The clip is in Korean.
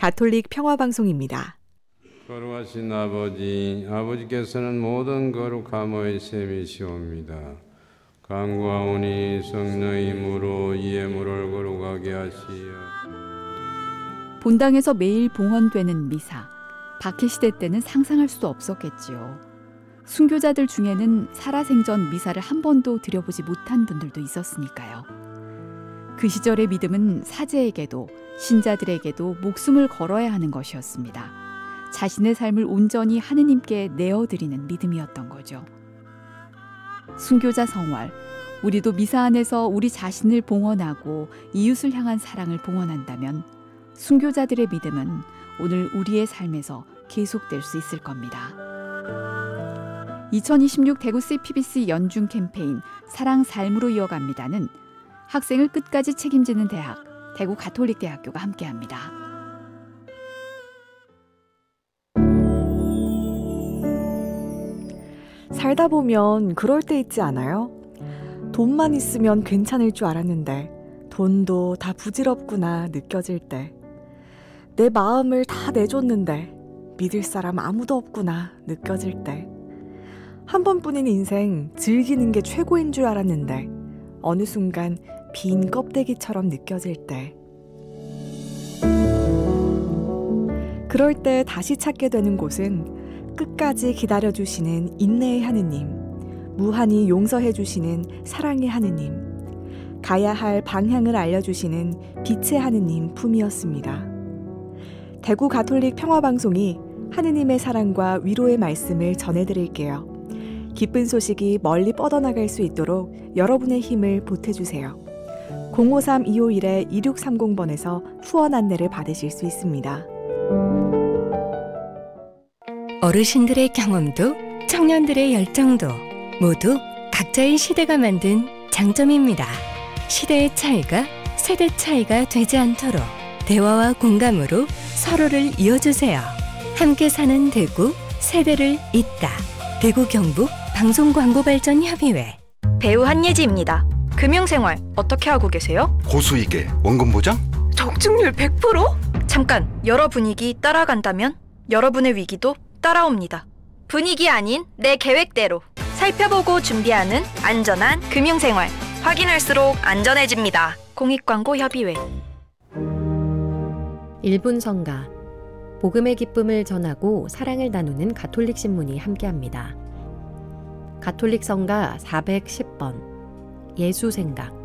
가톨릭 평화방송입니다. 거룩하신 아버지, 아버지께서는 모든 거룩함의 셈이시옵니다. 간구하오니 성령의 힘으로 이 예물을 거룩하게 하시어. 본당에서 매일 봉헌되는 미사. 박해시대 때는 상상할 수도 없었겠지요. 순교자들 중에는 살아생전 미사를 한 번도 드려보지 못한 분들도 있었으니까요. 그 시절의 믿음은 사제에게도 신자들에게도 목숨을 걸어야 하는 것이었습니다. 자신의 삶을 온전히 하느님께 내어드리는 믿음이었던 거죠. 순교자 성활, 우리도 미사 안에서 우리 자신을 봉헌하고 이웃을 향한 사랑을 봉헌한다면 순교자들의 믿음은 오늘 우리의 삶에서 계속될 수 있을 겁니다. 2026 대구 CPBC 연중 캠페인 사랑 삶으로 이어갑니다는 학생을 끝까지 책임지는 대학, 대구 가톨릭대학교가 함께합니다. 살다 보면 그럴 때 있지 않아요? 돈만 있으면 괜찮을 줄 알았는데 돈도 다 부질없구나 느껴질 때, 내 마음을 다 내줬는데 믿을 사람 아무도 없구나 느껴질 때, 한 번뿐인 인생 즐기는 게 최고인 줄 알았는데 어느 순간 빈 껍데기처럼 느껴질 때, 그럴 때 다시 찾게 되는 곳은 끝까지 기다려주시는 인내의 하느님, 무한히 용서해주시는 사랑의 하느님, 가야 할 방향을 알려주시는 빛의 하느님 품이었습니다. 대구 가톨릭 평화방송이 하느님의 사랑과 위로의 말씀을 전해드릴게요. 기쁜 소식이 멀리 뻗어나갈 수 있도록 여러분의 힘을 보태주세요. 053-251-2630번에서 후원 안내를 받으실 수 있습니다. 어르신들의 경험도 청년들의 열정도 모두 각자의 시대가 만든 장점입니다. 시대의 차이가 세대 차이가 되지 않도록 대화와 공감으로 서로를 이어주세요. 함께 사는 대구, 세대를 잇다. 대구 경북 방송광고발전협의회. 배우 한예지입니다. 금융생활 어떻게 하고 계세요? 고수익에 원금 보장? 적중률 100%? 잠깐, 여러 분위기 따라간다면 여러분의 위기도 따라옵니다. 분위기 아닌 내 계획대로 살펴보고 준비하는 안전한 금융생활. 확인할수록 안전해집니다. 공익광고협의회. 1분 성가, 복음의 기쁨을 전하고 사랑을 나누는 가톨릭 신문이 함께합니다. 가톨릭 성가 410번, 예수생각.